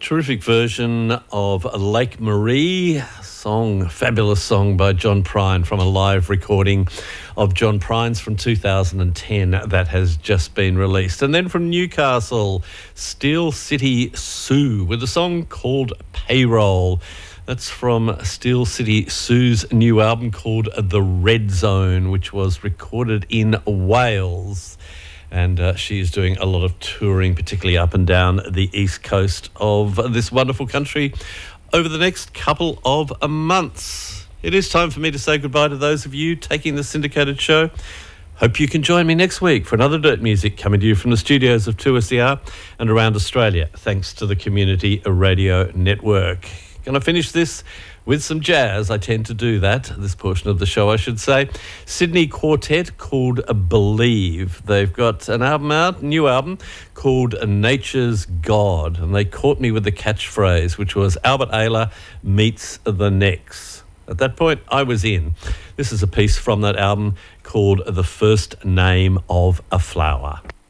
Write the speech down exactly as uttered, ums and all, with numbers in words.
Terrific version of Lake Marie song, fabulous song by John Prine from a live recording of John Prine's from two thousand ten that has just been released. And then from Newcastle, Steel City Sue with a song called Payroll. That's from Steel City Sue's new album called The Red Zone, which was recorded in Wales. And uh, she's doing a lot of touring, particularly up and down the east coast of this wonderful country over the next couple of months. It is time for me to say goodbye to those of you taking the syndicated show. Hope you can join me next week for another Dirt Music coming to you from the studios of two S E R and around Australia, thanks to the Community Radio Network. Going to finish this with some jazz. I tend to do that, this portion of the show, I should say. Sydney quartet called Believe. They've got an album out, new album, called Nature's God. And they caught me with the catchphrase, which was Albert Ayler meets the Necks. At that point, I was in. This is a piece from that album called The First Name of a Flower.